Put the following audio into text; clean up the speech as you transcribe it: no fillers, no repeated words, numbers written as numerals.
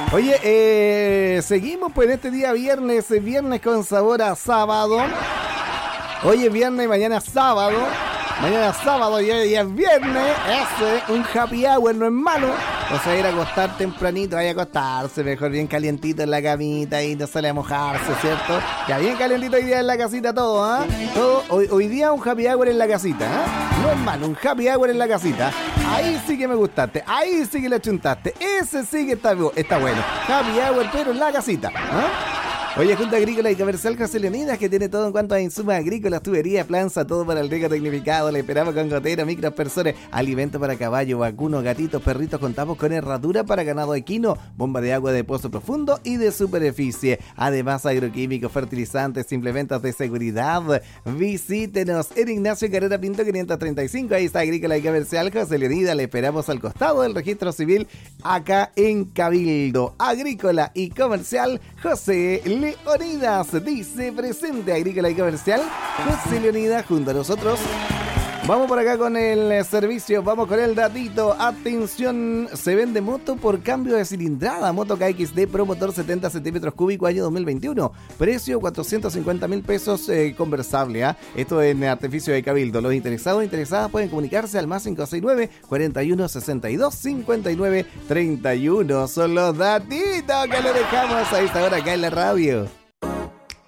Oye, seguimos pues en este día viernes con sabor a sábado. Hoy es viernes, mañana sábado. Mañana sábado y hoy es viernes. Ese, un happy hour no es malo. O sea, ir a acostar tempranito, vaya a acostarse mejor, bien calientito en la camita y no sale a mojarse, ¿cierto? Ya bien calientito hoy día en la casita todo, ¿ah? Todo, hoy día un happy hour en la casita, ¿ah? No es malo, un happy hour en la casita. Ahí sí que me gustaste, ahí sí que le chuntaste, ese sí que está bueno. Happy hour, pero en la casita, ¿ah? Oye, Junta Agrícola y Comercial José Leonidas, que tiene todo en cuanto a insumos agrícolas, tuberías, planza, todo para el riego tecnificado. Le esperamos con gotero, microaspersores, alimento para caballo, vacuno, gatitos, perritos. Contamos con herradura para ganado equino, bomba de agua de pozo profundo y de superficie. Además, agroquímicos, fertilizantes, implementos de seguridad. Visítenos en Ignacio Carrera Pinto 535. Ahí está Agrícola y Comercial José Leonidas. Le esperamos al costado del registro civil acá en Cabildo. Agrícola y Comercial José Leonidas, dice presente Agrícola y Comercial José Leonidas junto a nosotros. Vamos por acá con el servicio, vamos con el datito. Atención, se vende moto por cambio de cilindrada. Moto KXD Pro motor 70 centímetros cúbicos año 2021. Precio 450.000 pesos conversable. Esto en Artificio de Cabildo. Los interesadas pueden comunicarse al más 569 41 62 59 31. Son los datitos que le dejamos a esta hora acá en la radio.